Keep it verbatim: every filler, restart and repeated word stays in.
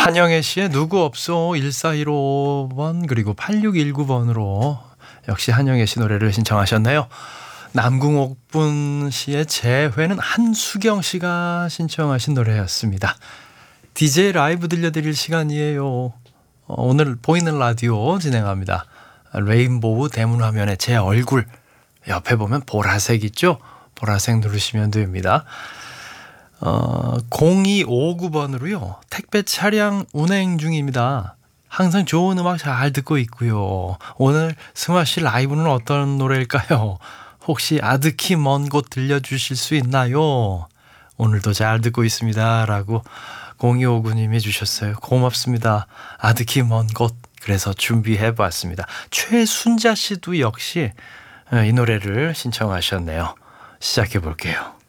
한영애 씨의 누구 없어 일사일오 번 그리고 팔육일구 번으로 역시 한영애 씨 노래를 신청하셨네요. 남궁옥분 씨의 재회는 한수경 씨가 신청하신 노래였습니다. 디제이 라이브 들려드릴 시간이에요. 어, 오늘 보이는 라디오 진행합니다. 레인보우 대문 화면에 제 얼굴 옆에 보면 보라색 있죠? 보라색 누르시면 됩니다. 어, 공이오구 번으로요. 택배 차량 운행 중입니다. 항상 좋은 음악 잘 듣고 있고요. 오늘 승화 씨 라이브는 어떤 노래일까요? 혹시 아득히 먼 곳 들려주실 수 있나요? 오늘도 잘 듣고 있습니다. 라고 공이오구 님이 주셨어요. 고맙습니다. 아득히 먼 곳. 그래서 준비해봤습니다. 최순자 씨도 역시 이 노래를 신청하셨네요. 시작해볼게요.